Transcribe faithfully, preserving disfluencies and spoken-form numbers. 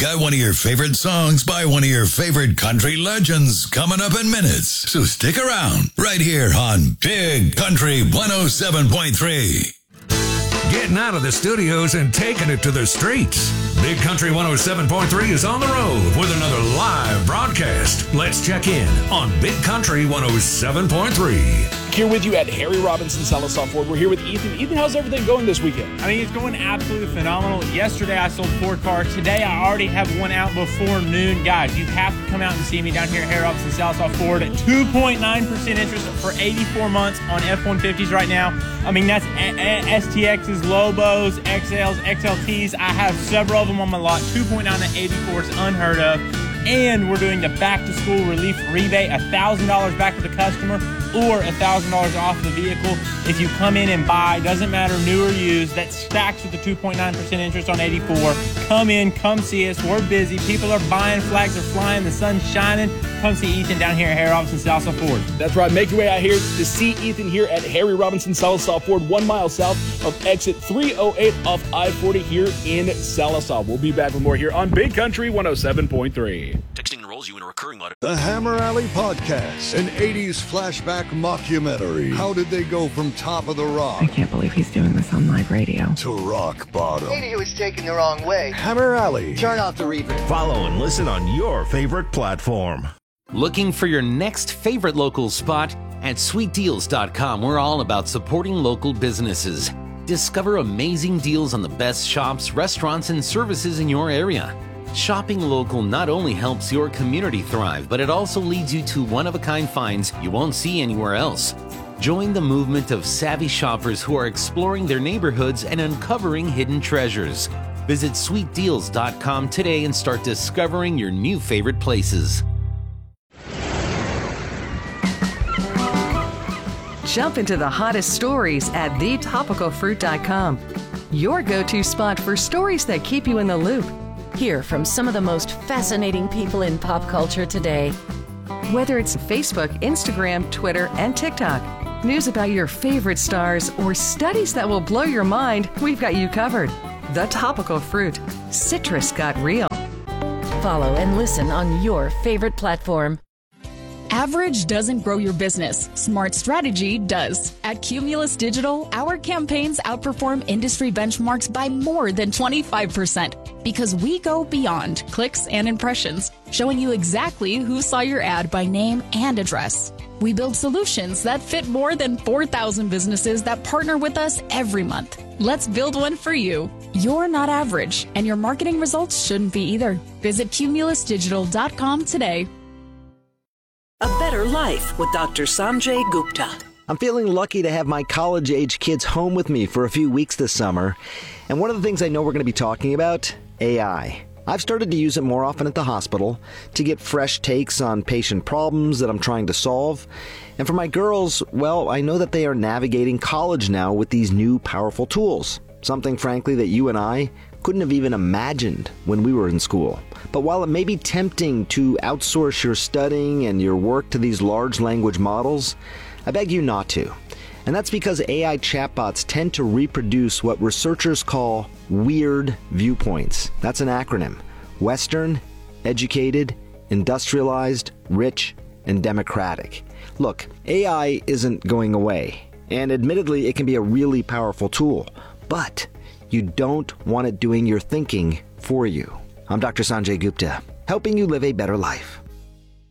got one of your favorite songs by one of your favorite country legends coming up in minutes. So stick around right here on Big Country one oh seven point three. Getting out of the studios and taking it to the streets. Big Country one oh seven point three is on the road with another live broadcast. Let's check in on Big Country one oh seven point three. Here with you at Harry Robinson Sallisaw Ford. We're here with Ethan. Ethan, how's everything going this weekend? I mean, it's going absolutely phenomenal. Yesterday, I sold four cars. Today, I already have one out before noon. Guys, you have to come out and see me down here at Harry Robinson Sallisaw Ford at two point nine percent interest for eighty-four months on F one fifties right now. I mean, that's S T Xs, Lobos, X Ls, X L Ts. I have several of them on my lot. two point nine to eighty-four is unheard of. And we're doing the back-to-school relief rebate, one thousand dollars back to the customer or one thousand dollars off the vehicle if you come in and buy. Doesn't matter, new or used. That stacks with the two point nine percent interest on eighty-four. Come in, come see us. We're busy. People are buying, flags are flying, the sun's shining. Come see Ethan down here at Harry Robinson Sallisaw Ford. That's right. Make your way out here to see Ethan here at Harry Robinson Sallisaw Ford, one mile south of exit three oh eight off I forty here in Sallisaw. We'll be back with more here on Big Country one oh seven point three. Texting enrolls you in a recurring letter. The Hammer Alley Podcast, an eighties flashback mockumentary. How did they go from top of the rock? I can't believe he's doing this on live radio. To rock bottom. Maybe he was taken the wrong way. Hammer Alley. Turn off the reverb. Follow and listen on your favorite platform. Looking for your next favorite local spot? At sweet deals dot com, we're all about supporting local businesses. Discover amazing deals on the best shops, restaurants, and services in your area. Shopping local not only helps your community thrive, but it also leads you to one-of-a-kind finds you won't see anywhere else. Join the movement of savvy shoppers who are exploring their neighborhoods and uncovering hidden treasures. Visit sweet deals dot com today and start discovering your new favorite places. Jump into the hottest stories at the topical fruit dot com. Your go-to spot for stories that keep you in the loop. Hear from some of the most fascinating people in pop culture today. Whether it's Facebook, Instagram, Twitter, and TikTok, news about your favorite stars, or studies that will blow your mind, we've got you covered. The Topical Fruit. Citrus got real. Follow and listen on your favorite platform. Average doesn't grow your business. Smart strategy does. At Cumulus Digital, our campaigns outperform industry benchmarks by more than twenty-five percent because we go beyond clicks and impressions, showing you exactly who saw your ad by name and address. We build solutions that fit more than four thousand businesses that partner with us every month. Let's build one for you. You're not average, and your marketing results shouldn't be either. Visit cumulus digital dot com today. A Better Life with Doctor Sanjay Gupta. I'm feeling lucky to have my college-age kids home with me for a few weeks this summer. And one of the things I know we're going to be talking about, A I. I've started to use it more often at the hospital to get fresh takes on patient problems that I'm trying to solve. And for my girls, well, I know that they are navigating college now with these new powerful tools. Something, frankly, that you and I couldn't have even imagined when we were in school. But while it may be tempting to outsource your studying and your work to these large language models, I beg you not to. And that's because A I chatbots tend to reproduce what researchers call weird viewpoints. That's an acronym. Western, educated, industrialized, rich, and democratic. Look, A I isn't going away. And admittedly, it can be a really powerful tool. But you don't want it doing your thinking for you. I'm Doctor Sanjay Gupta, helping you live a better life.